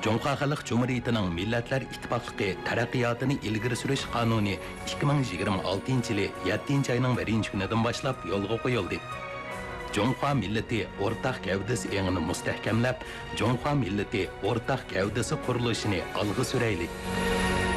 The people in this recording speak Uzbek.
Жоңхо Халық Cumhuriyeti'nin Milletler İttifaqlığı taraqqiyotini ilgari surish qonuni 2026 yili 7 ayning 1 kunidan boshlab yo'lga qo'yildi. Жоңхо millati o'rtaq gavdasi engini mustahkamlab, Жоңхо millati o'rtaq gavdasi qurilishini olg'a suraylik.